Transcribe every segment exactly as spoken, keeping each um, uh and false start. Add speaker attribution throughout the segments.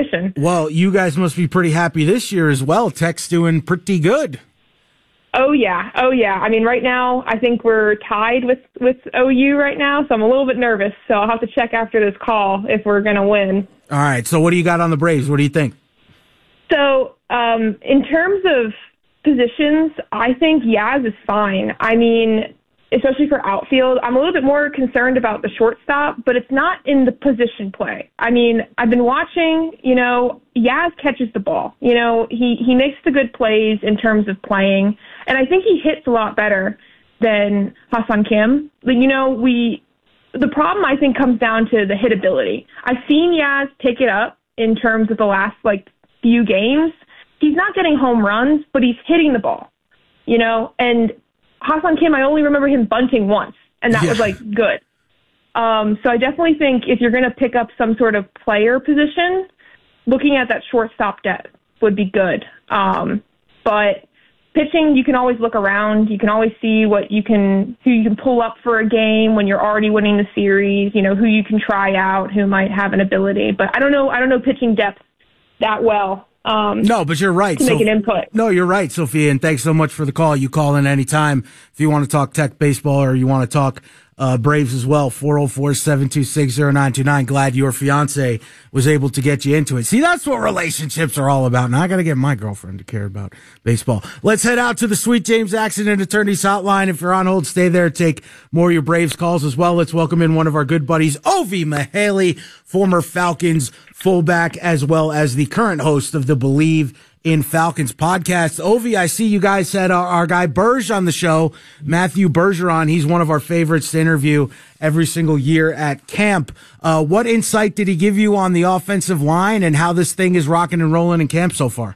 Speaker 1: position.
Speaker 2: Well, you guys must be pretty happy this year as well. Tech's doing pretty good.
Speaker 1: Oh, yeah. Oh, yeah. I mean, right now, I think we're tied with, with O U right now, so I'm a little bit nervous. So I'll have to check after this call if we're going to win.
Speaker 2: All right. So what do you got on the Braves? What do you think?
Speaker 1: So um, in terms of positions, I think Yaz is fine. I mean, especially for outfield, I'm a little bit more concerned about the shortstop, but it's not in the position play. I mean, I've been watching, you know, Yaz catches the ball. You know, he, he makes the good plays in terms of playing, and I think he hits a lot better than Ha-Seong Kim. But, you know, we the problem, I think, comes down to the hitability. I've seen Yaz pick it up in terms of the last, like, few games. He's not getting home runs, but he's hitting the ball, you know, and Ha-Seong Kim, I only remember him bunting once, and that yeah. was, like, good. Um, so I definitely think if you're going to pick up some sort of player position, looking at that shortstop depth would be good. Um, but pitching, you can always look around. You can always see what you can, who you can pull up for a game when you're already winning the series, you know, who you can try out, who might have an ability. But I don't know, I don't know pitching depth that well. Um,
Speaker 2: no, but you're right.
Speaker 1: To make an input.
Speaker 2: No, you're right, Sophia, and thanks so much for the call. You call in anytime if you want to talk Tech baseball or you want to talk uh, Braves as well. four oh four, seven two six, oh nine two nine. Glad your fiance was able to get you into it. See, that's what relationships are all about. Now I got to get my girlfriend to care about baseball. Let's head out to the Sweet James Accident Attorneys Hotline. If you're on hold, stay there. Take more of your Braves calls as well. Let's welcome in one of our good buddies, Ovi Mihaly, former Falcons fullback, as well as the current host of the Believe in Falcons podcast. Ovi, I see you guys had our, our guy Berge on the show, Matthew Bergeron. He's one of our favorites to interview every single year at camp. Uh, what insight did he give you on the offensive line and how this thing is rocking and rolling in camp so far?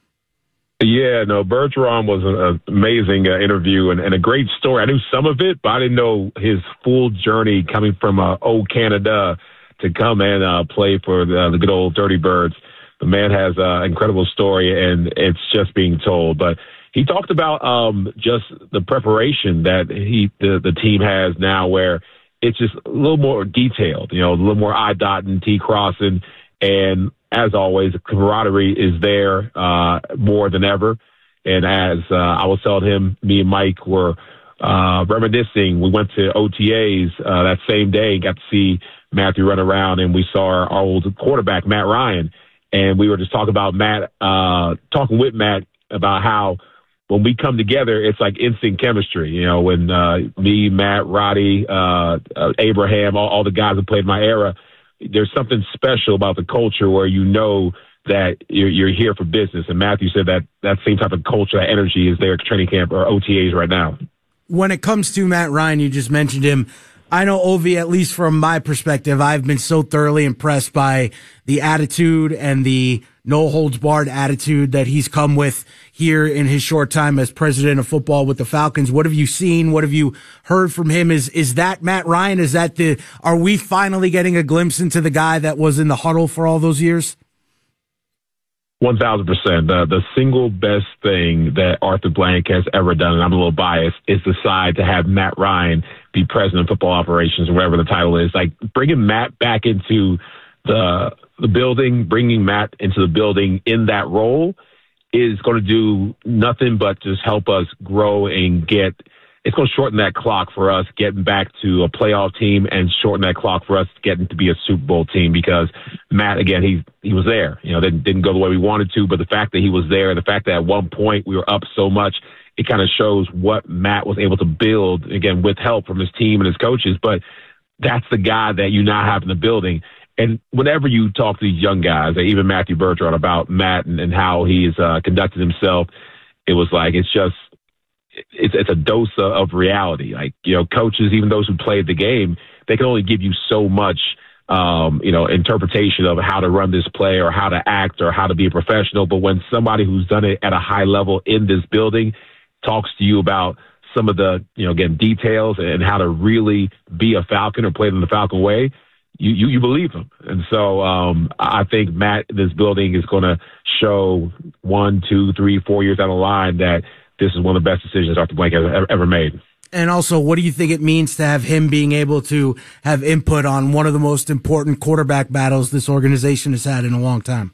Speaker 3: Yeah, no, Bergeron was an amazing uh, interview and, and a great story. I knew some of it, but I didn't know his full journey coming from uh, old Canada to come and uh, play for the, the good old Dirty Birds. The man has an incredible story, and it's just being told. But he talked about um, just the preparation that he the, the team has now, where it's just a little more detailed, you know, a little more I dotting, T crossing, and as always, the camaraderie is there uh, more than ever. And as uh, I was telling him, me and Mike were uh, reminiscing. We went to O T As uh, that same day, got to see Matthew run around, and we saw our, our old quarterback, Matt Ryan. And we were just talking about Matt, uh, talking with Matt about how when we come together, it's like instant chemistry. You know, when uh, me, Matt, Roddy, uh, uh, Abraham, all, all the guys that played my era, there's something special about the culture where you know that you're, you're here for business. And Matthew said that that same type of culture, that energy is there at training camp or O T As right now.
Speaker 2: When it comes to Matt Ryan, you just mentioned him. I know, Ovi, at least from my perspective, I've been so thoroughly impressed by the attitude and the no-holds-barred attitude that he's come with here in his short time as president of football with the Falcons. What have you seen? What have you heard from him? Is is that Matt Ryan? Is that the? Are we finally getting a glimpse into the guy that was in the huddle for all those years?
Speaker 3: One thousand percent. The the single best thing that Arthur Blank has ever done, and I'm a little biased, is decide to have Matt Ryan be president of football operations, or whatever the title is. Like bringing Matt back into the the building, bringing Matt into the building in that role is going to do nothing but just help us grow and get. It's going to shorten that clock for us getting back to a playoff team and shorten that clock for us getting to be a Super Bowl team, because Matt, again, he he was there. You know, didn't, didn't go the way we wanted to, but the fact that he was there, the fact that at one point we were up so much, it kind of shows what Matt was able to build, again, with help from his team and his coaches. But that's the guy that you now have in the building. And whenever you talk to these young guys, even Matthew Bergeron, about Matt and, and how he's uh, conducted himself, it was like, it's just, It's, it's a dose of reality. Like, you know, coaches, even those who played the game, they can only give you so much, um, you know, interpretation of how to run this play or how to act or how to be a professional. But when somebody who's done it at a high level in this building talks to you about some of the, you know, again, details and how to really be a Falcon or play in the Falcon way, you, you, you believe them. And so um, I think Matt in this building is going to show one, two, three, four years down the line that this is one of the best decisions Arthur Blank has ever made.
Speaker 2: And also, what do you think it means to have him being able to have input on one of the most important quarterback battles this organization has had in a long time?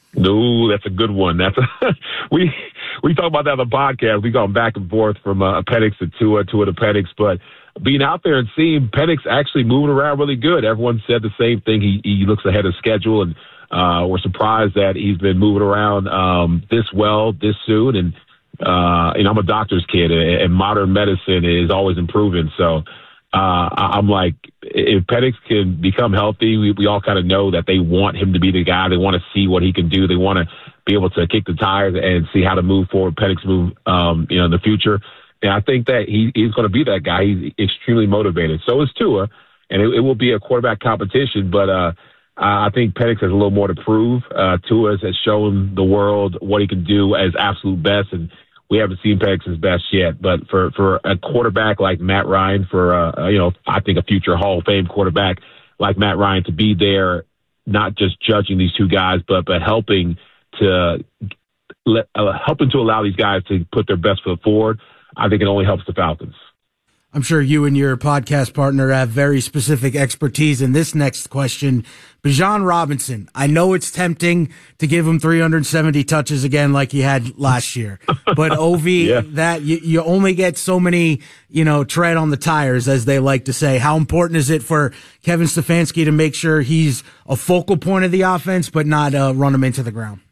Speaker 3: No, that's a good one. That's a, we we talk about that on the podcast. We gone back and forth from uh, Penix to Tua, Tua to Penix, but being out there and seeing Penix actually moving around really good. Everyone said the same thing. He he looks ahead of schedule, and uh, we're surprised that he's been moving around um, this well, this soon. And uh, you know, I'm a doctor's kid, and, and modern medicine is always improving. So. Uh, I'm like, if Penix can become healthy, we, we all kind of know that they want him to be the guy. They want to see what he can do. They want to be able to kick the tires and see how to move forward. Penix move, um, you know, in the future. And I think that he, he's going to be that guy. He's extremely motivated. So is Tua, and it, it will be a quarterback competition. But uh, I think Penix has a little more to prove. Uh, Tua has shown the world what he can do as absolute best, and we haven't seen Penix's best yet, but for, for a quarterback like Matt Ryan, for, uh, you know, I think a future Hall of Fame quarterback like Matt Ryan to be there, not just judging these two guys, but, but helping to let, uh, helping to allow these guys to put their best foot forward, I think it only helps the Falcons.
Speaker 2: I'm sure you and your podcast partner have very specific expertise in this next question. Bijan Robinson, I know it's tempting to give him three hundred seventy touches again like he had last year, but Ovi, yeah. that you, you only get so many, you know, tread on the tires, as they like to say. How important is it for Kevin Stefanski to make sure he's a focal point of the offense, but not uh, run him into the ground?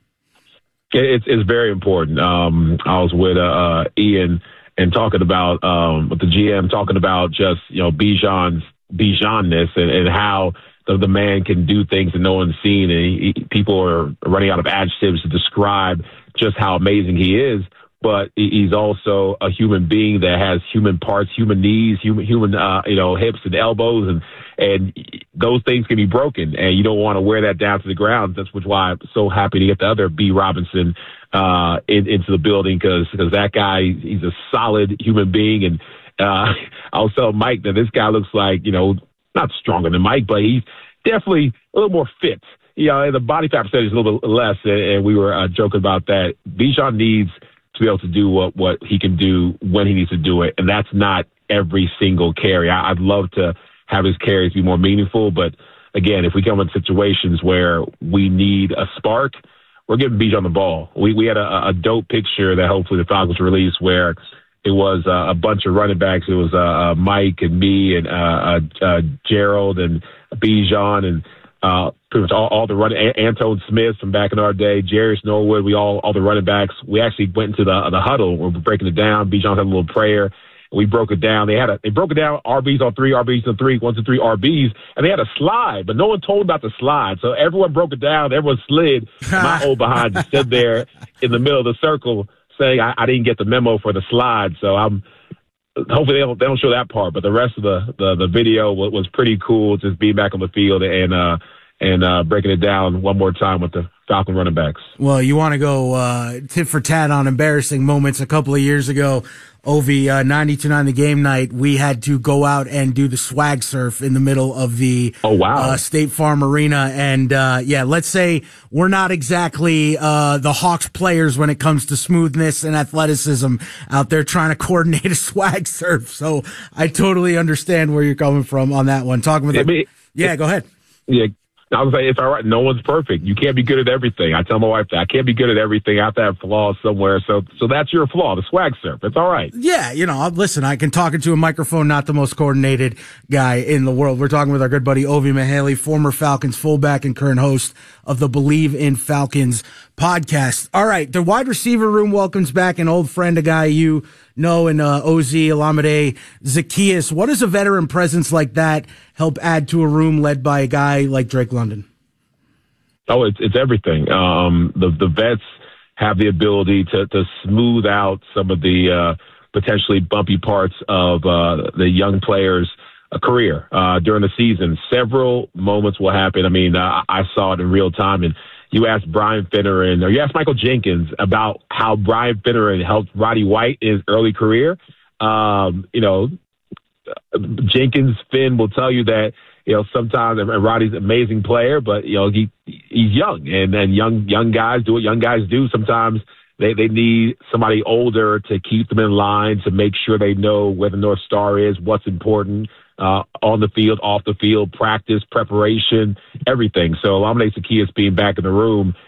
Speaker 3: It's, it's very important. Um, I was with uh, Ian and talking about, um, with the G M, talking about just, you know, Bijan's Bijanness and, and how the, the man can do things that no one's seen. And he, he, people are running out of adjectives to describe just how amazing he is. But he's also a human being that has human parts, human knees, human, human, uh, you know, hips and elbows, and and those things can be broken, and you don't want to wear that down to the ground. That's which why I'm so happy to get the other B. Robinson uh, in, into the building, because because that guy, he's a solid human being, and uh, I was telling Mike that this guy looks like, you know, not stronger than Mike, but he's definitely a little more fit. You know, and the body fat percentage is a little bit less, and, and we were uh, joking about that. Bijan needs to be able to do what, what he can do when he needs to do it. And that's not every single carry. I, I'd love to have his carries be more meaningful. But again, if we come in situations where we need a spark, we're giving Bijan the ball. We, we had a, a dope picture that hopefully the Falcons release where it was uh, a bunch of running backs. It was uh, uh, Mike and me and uh, uh, uh, Gerald and Bijan and Uh, pretty much all, all the running, Antone Smith from back in our day, Jerry Norwood, we all, all the running backs. We actually went into the the huddle. We were breaking it down. Bijan had a little prayer. We broke it down. They had a, they broke it down, R Bs on three, R Bs on three, one to three R Bs, and they had a slide, but no one told about the slide. So everyone broke it down. Everyone slid. My old behind just stood there in the middle of the circle saying, I, I didn't get the memo for the slide. So I'm, hopefully they don't, they don't show that part, but the rest of the, the, the video was, was pretty cool, just being back on the field and, uh, and uh, breaking it down one more time with the Falcon running backs.
Speaker 2: Well, you want to go uh, tit for tat on embarrassing moments. A couple of years ago, Ovi, uh, ninety-two nine The Game Night, we had to go out and do the swag surf in the middle of the
Speaker 3: oh, wow.
Speaker 2: uh, State Farm Arena. And, uh, yeah, let's say we're not exactly uh, the Hawks players when it comes to smoothness and athleticism out there trying to coordinate a swag surf. So I totally understand where you're coming from on that one. Talking with
Speaker 3: yeah,
Speaker 2: the,
Speaker 3: me,
Speaker 2: yeah, go ahead.
Speaker 3: Yeah. I was like, it's all right. No one's perfect. You can't be good at everything. I tell my wife that I can't be good at everything. I have to have flaws somewhere. So, so that's your flaw, the swag surf. It's all right.
Speaker 2: Yeah. You know, listen, I can talk into a microphone, not the most coordinated guy in the world. We're talking with our good buddy, Ovi Mihaly, former Falcons fullback and current host of the Believe in Falcons podcast. All right. The wide receiver room welcomes back an old friend, a guy you know, in uh, O Z, Olamide Zaccheaus. What does a veteran presence like that help add to a room led by a guy like Drake London?
Speaker 3: Oh, it's it's everything. Um, the the vets have the ability to to smooth out some of the uh, potentially bumpy parts of uh, the young players' uh, career uh, during the season. Several moments will happen. I mean, uh, I saw it in real time, and you asked Brian Finneran, or you asked Michael Jenkins about how Brian Finneran helped Roddy White in his early career. Um, you know, Jenkins, Finn will tell you that, you know, sometimes, and Roddy's an amazing player, but, you know, he he's young, and, and young young guys do what young guys do. Sometimes they, they need somebody older to keep them in line, to make sure they know where the North Star is, what's important, uh, on the field, off the field, practice, preparation, everything. So Olamide Zaccheaus being back in the room